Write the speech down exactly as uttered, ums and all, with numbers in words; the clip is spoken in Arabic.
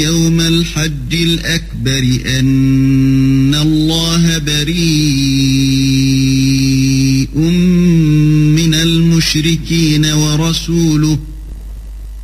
يوم الحج الأكبر أن الله بريء من المشركين ورسوله